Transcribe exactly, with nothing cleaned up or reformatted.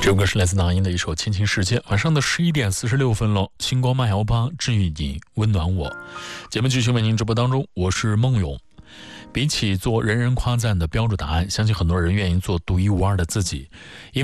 这首歌是来自那英的一首《亲情世界》。晚上的十一点四十六分了，星光慢摇吧，治愈你，温暖我。节目继续为您直播当中，我是孟勇。比起做人人夸赞的标准答案，相信很多人愿意做独一无二的自己。因